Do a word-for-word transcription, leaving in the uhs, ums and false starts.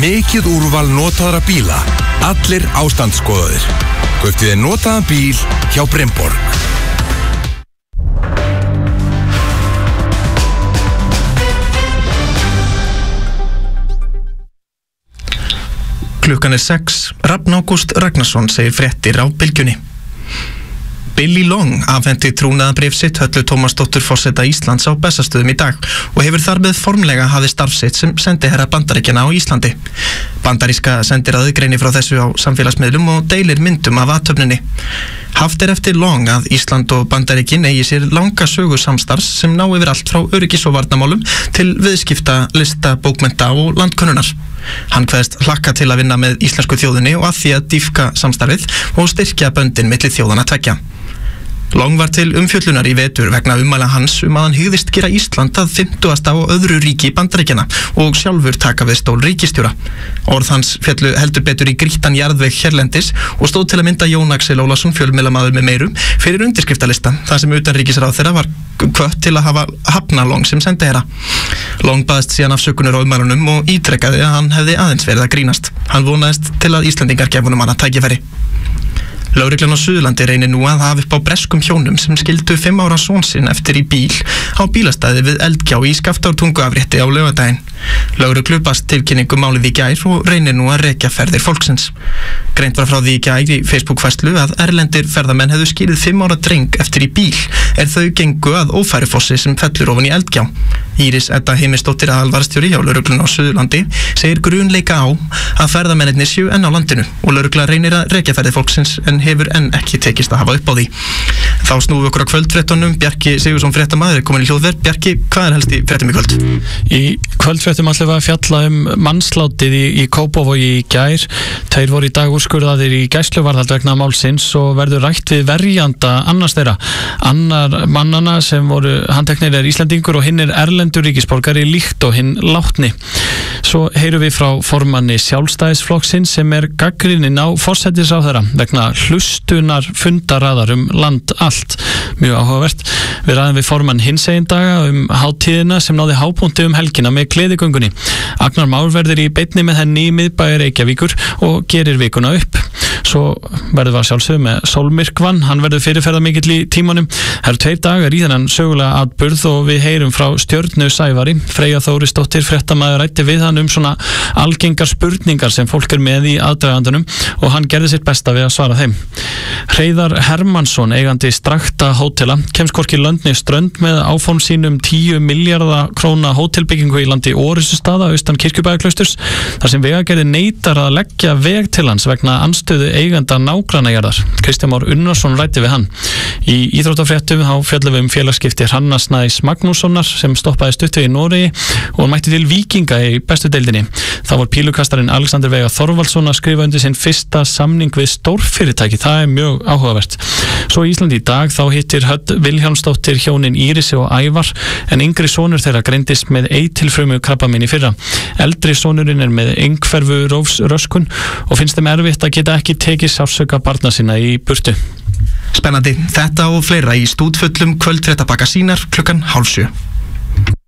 mikið úrval notaðra bíla, allir ástandsskoðaðir. Kauptu þér notaðan bíl hjá Bremborg. Klukkan er sex. Rafn Ágúst Ragnarsson segir fréttir á Bylgjunni. Billy Long afhenti trúnaðarbréf sitt Höllu Tómasdóttur forseta Íslands á Bessastöðum í dag og hefur þar með formlega hafið starf sitt sem sendiherra Bandaríkjanna á Íslandi. Bandaríska sendiráðið greinir frá þessu á samfélagsmiðlum og deilir myndum af athöfninni. Haft er eftir Long að Ísland og Bandaríkin eigi sér langa sögu samstarfs sem ná yfir allt frá öryggis- og varnarmálum til viðskipta, lista, bókmennta og landkönnunar. Hann kveðst hlakka til að vinna með íslensku þjóðinni og að því að dýpka samstarfið og styrkja böndin milli þjóðanna tveggja. Long var til umfjöllunar í vetur vegna ummæla hans um að hann hygðist gera Ísland að fimmtugasta og öðru ríki Bandaríkjanna og sjálfur taka við stól ríkisstjóra. Orð hans féllu heldur betur í grýttan jarðveg hérlendis og stóð til að mynda Jón Axel Ólafsson fjölmiðlamaður með meirum fyrir undirskriftalista, þar sem utanríkisráðherra var hvött til að hafa hafna Long sem sendiherra. Long baðst síðan afsökunar á ummælunum og ítrekkaði að hann hefði aðeins verið að grínast. Hann vonaðist til að Íslendingar gefu honum annað tækifæri. Lögreglan á Suðurlandi reynir nú að hafa upp á breskum hjónum sem skildu fimm ára son sinn eftir í bíl á bílastæði við Eldgjá í Skaftártunguafrétti á laugardaginn. Lögreglu barst tilkynningu málið í gær og reynir nú að rekja ferðir fólksins. Greint var frá því í gær í Facebook-færslu að erlendir ferðamenn hefðu skilið fimm ára dreng eftir í bíl er þau gengu að Ófærufossi sem fellur ofan í Eldgjá. Íris Edda Heimisdóttir aðalvarðstjóri hjá lögreglunni á Suðurlandi segir grunleika á að ferðamennirnir séu enn á landinu og lögregla reynir að rekja ferðir fólksins en hefur enn ekki tekist að hafa upp á því. Þá snúum við okkur á kvöldfréttunum. Bjarki Sigursson fréttamaður er komin í hljóðver. Bjarki, hvað er helst í fréttum í kvöld? Í kvöldfréttum ætlum við að fjalla um mannslátið í, í Kópavogi í gær. Tveir voru í dag úrskurðaðir í gæsluvarðhald vegna málsins og verður rætt við verjanda annars þeirra. Annar mannana sem voru handteknir er Íslendingur og hinn er erlendur ríkisborgari líkt og hinn látni. Svo heyrum við frá formanni Sjálfstæðisflokksins sem er gagnrýninn á forsætisráðherra vegna hlustunar fundaraðar um land allt. Mjög áhugavert. Við ræðum við formann hinsegin daga um hátíðina sem náði hápunkti um helgina með gleðigöngunni. Agnar Már verður í beinni með henni í miðbæ Reykjavíkur og gerir vikuna upp. Svo verður við að sjálfsögðu með sólmyrkvann, hann verður fyrirferða mikill í tímanum. Það eru tveir dagar í þennan sögulega atburð og við heyrum frá Stjörnu Sævari. Freyja Þórisdóttir fréttamaður ræddi við hann um svona algengar spurningar sem fólk er með í aðdragandunum og hann gerði sitt besta við að svara þeim. Hreiðar Hermannsson, eigandi Strakta hótela, kemst hvorki lönd né strönd með áform sínum tíu milljarða króna hótelbyggingu í landi Orustustað austan Kirkjubæjarklausturs, þar sem Vegagerðin neitar að leggja veg til hans vegna andstöðu eiganda nágrannajarðar. Kristján Már Unnarsson ræddi við hann. Í íþróttafréttum þá fjöllum við um félagsskipti Hrannar Snæs Magnússonar sem stoppaði stuttu í Noregi og mætti til Víkinga í bestu deildinni. Það var pílukastarinn Alexander Veigar Þorvaldsson að skrifa undir sinn fyrsta samning við stórfyrirtæki. Það er mjög áhugavert. Svo í Íslandi í dag þá hittir Hödd Vilhjálmsdóttir hjónin Írisi og Ævar en yngri sonur þeirra greindist með eitilfrumu krabbamein í fyrra. Eldri sonurinn er með einhverfu rófsröskun og finnst þeim erfitt að geta ekki tekið sársauka barna sinna í burtu. Spennandi. Þetta og fleira í stúdfullum kvöldfréttabaka sínar klukkan hálf sjö.